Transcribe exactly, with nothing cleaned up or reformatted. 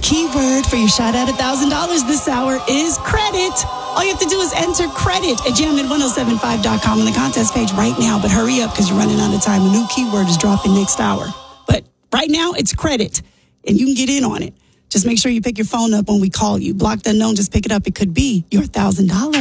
keyword for your shot at one thousand dollars this hour is credit. All you have to do is enter credit at jammin ten seventy-five dot com on the contest page right now. But hurry up because you're running out of time. A new keyword is dropping next hour. But right now, it's credit, and you can get in on it. Just make sure you pick your phone up when we call you. Block the unknown, just pick it up. It could be your one thousand dollars.